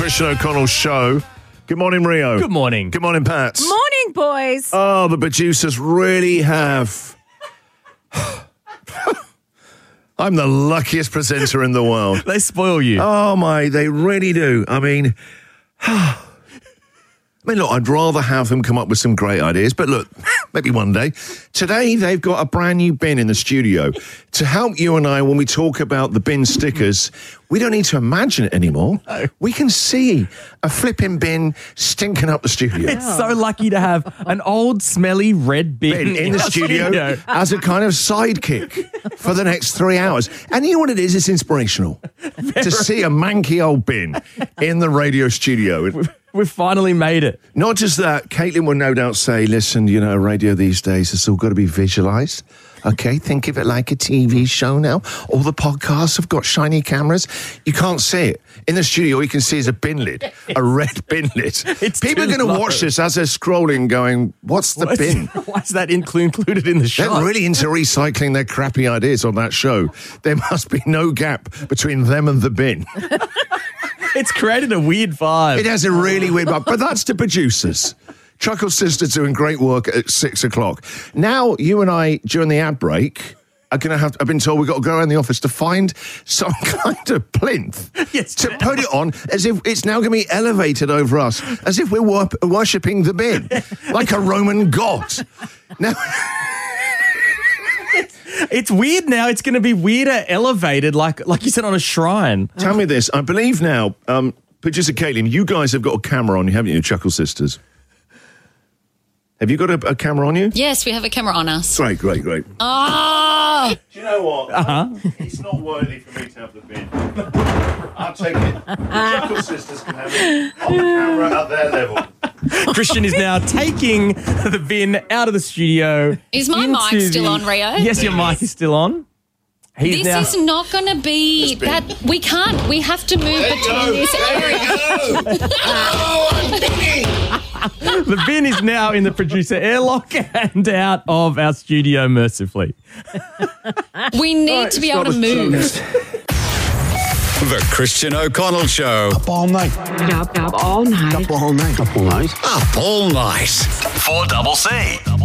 Christian O'Connell Show. Good morning, Rio. Good morning. Good morning, Pat. Morning, boys. Oh, the producers really have... I'm the luckiest presenter in the world. They spoil you. Oh, my, they really do. I mean, look, I'd rather have them come up with some great ideas, but look, maybe one day. Today, they've got a brand new bin in the studio to help you and I when we talk about the bin stickers. We don't need to imagine it anymore. No. We can see a flipping bin stinking up the studio. It's so lucky to have an old, smelly red bin In the studio as a kind of sidekick for the next 3 hours. And you know what it is? It's inspirational to see a manky old bin in the radio studio. We've finally made it. Not just that, Caitlin will no doubt say, listen, you know, radio these days, it's all got to be visualised. Okay, think of it like a TV show now. All the podcasts have got shiny cameras. You can't see it. In the studio, all you can see is a bin lid, a red bin lid. People are going to watch this as they're scrolling going, what's the bin? Why is that included in the show? They're really into recycling their crappy ideas on that show. There must be no gap between them and the bin. It's created a weird vibe. It has a really weird vibe, but that's the producers. Chuckle Sisters doing great work at 6 o'clock. Now, you and I, during the ad break, I've been told we've got to go around the office to find some kind of plinth to put it on as if it's now going to be elevated over us, as if we're worshipping the bin, like a Roman god. Now... It's weird now. It's going to be weirder elevated, like you said, on a shrine. Tell me this. I believe now, producer Caitlin, you guys have got a camera on you, haven't you, Chuckle Sisters? Have you got a camera on you? Yes, we have a camera on us. Great. Ah! Do you know what? It's not worthy for me to have the bin. I'll take it. The Chuckle Sisters can have it on the camera at their level. Christian is now taking the bin out of the studio. Is my mic still on, Rio? Yes, your mic is still on. This is not going to be that. We can't. We have to move between this area. I'm binning. The bin is now in the producer airlock and out of our studio mercifully. We need to be able to move. The Christian O'Connell Show. Up all night. Up all night. Up all night. Up all night. Up all night. 4CC.